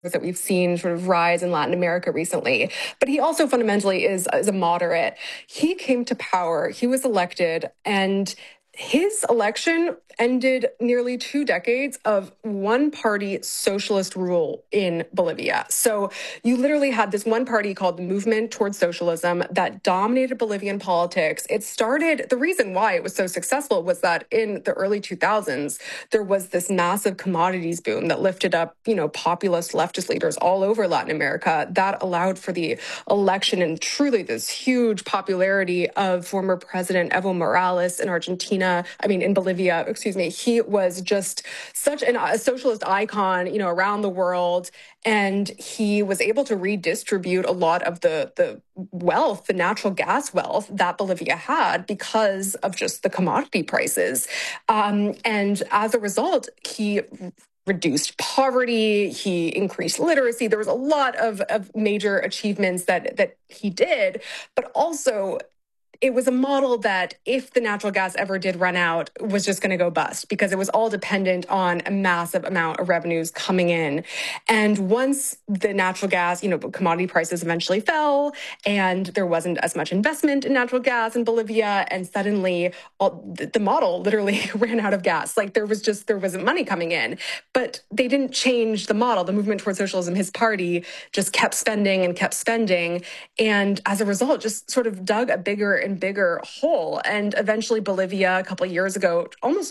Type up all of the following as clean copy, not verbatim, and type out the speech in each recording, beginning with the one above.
that we've seen sort of rise in Latin America recently. But he also fundamentally is a moderate. He came to power, he was elected, and his election ended nearly 2 decades of one-party socialist rule in Bolivia. So you literally had this one party called the Movement Towards Socialism that dominated Bolivian politics. It started, the reason why it was so successful was that in the early 2000s, there was this massive commodities boom that lifted up, populist leftist leaders all over Latin America. That allowed for the election and truly this huge popularity of former President Evo Morales in in Bolivia, he was just such a socialist icon, around the world. And he was able to redistribute a lot of the wealth, the natural gas wealth that Bolivia had because of just the commodity prices. And as a result, he reduced poverty, he increased literacy. There was a lot of major achievements that he did, but also it was a model that if the natural gas ever did run out was just going to go bust because it was all dependent on a massive amount of revenues coming in. And once the natural gas, commodity prices eventually fell and there wasn't as much investment in natural gas in Bolivia, and suddenly the model literally ran out of gas. Like there wasn't money coming in, but they didn't change the model. The Movement Towards Socialism, his party just kept spending and kept spending. And as a result, just sort of dug a bigger and bigger hole. And eventually Bolivia a couple of years ago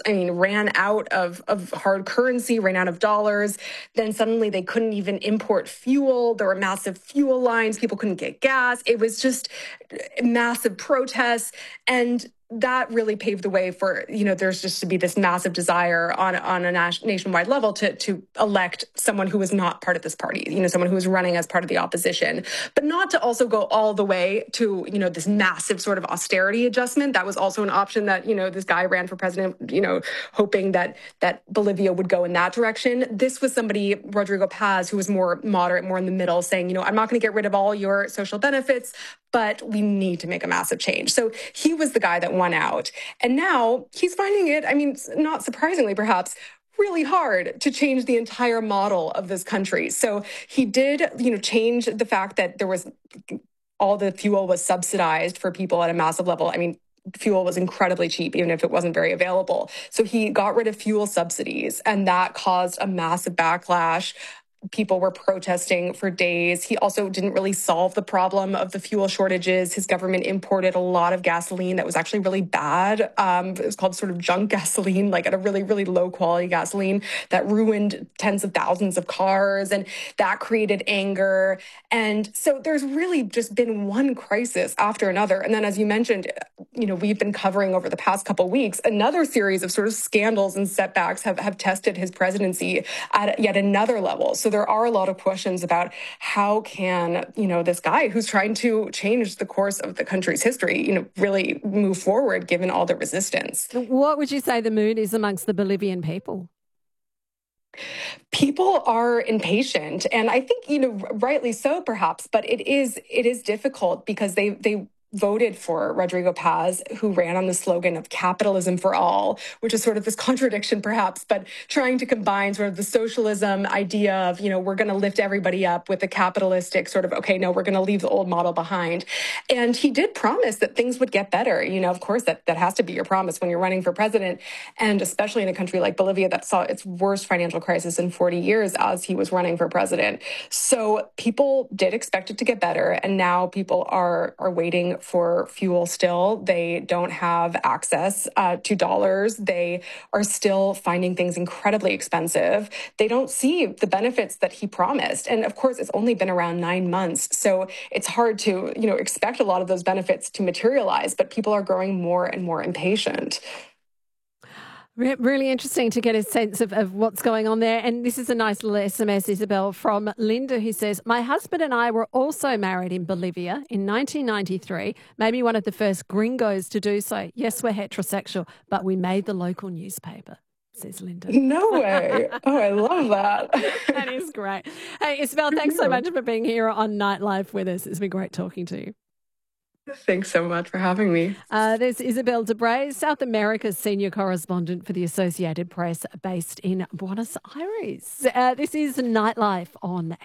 ran out of hard currency, ran out of dollars. Then suddenly they couldn't even import fuel. There were massive fuel lines. People couldn't get gas. It was just massive protests. And that really paved the way for, there's just to be this massive desire on a nationwide level to elect someone who was not part of this party, someone who was running as part of the opposition, but not to also go all the way to, this massive sort of austerity adjustment. That was also an option that, this guy ran for president, hoping that Bolivia would go in that direction. This was somebody, Rodrigo Paz, who was more moderate, more in the middle, saying, I'm not going to get rid of all your social benefits, but we need to make a massive change. So he was the guy that won out. And now he's finding it, not surprisingly perhaps, really hard to change the entire model of this country. So he did, change the fact that there was all the fuel was subsidized for people at a massive level. Fuel was incredibly cheap, even if it wasn't very available. So he got rid of fuel subsidies, and that caused a massive backlash. People were protesting for days. He also didn't really solve the problem of the fuel shortages. His government imported a lot of gasoline that was actually really bad. It was called sort of junk gasoline, like at a really, really low quality gasoline that ruined tens of thousands of cars. And that created anger. And so there's really just been one crisis after another. And then, as you mentioned, we've been covering over the past couple of weeks, another series of sort of scandals and setbacks have tested his presidency at yet another level. So there are a lot of questions about how can, this guy who's trying to change the course of the country's history, really move forward given all the resistance. What would you say the mood is amongst the Bolivian people? People are impatient, and I think, rightly so perhaps, but it is difficult because they voted for Rodrigo Paz, who ran on the slogan of capitalism for all, which is sort of this contradiction perhaps, but trying to combine sort of the socialism idea of, we're going to lift everybody up with the capitalistic sort of, okay, no, we're going to leave the old model behind. And he did promise that things would get better. Of course, that has to be your promise when you're running for president. And especially in a country like Bolivia that saw its worst financial crisis in 40 years as he was running for president. So people did expect it to get better. And now people are waiting for fuel still. They don't have access to dollars. They are still finding things incredibly expensive. They don't see the benefits that he promised. And of course, it's only been around 9 months. So it's hard to, expect a lot of those benefits to materialize, but people are growing more and more impatient. Really interesting to get a sense of what's going on there. And this is a nice little SMS, Isabel, from Linda, who says, my husband and I were also married in Bolivia in 1993, maybe one of the first gringos to do so. Yes, we're heterosexual, but we made the local newspaper, says Linda. No way. Oh, I love that. That is great. Hey, Isabel, thanks so much for being here on Nightlife with us. It's been great talking to you. Thanks so much for having me. There's Isabel Debray, South America's senior correspondent for the Associated Press based in Buenos Aires. This is Nightlife on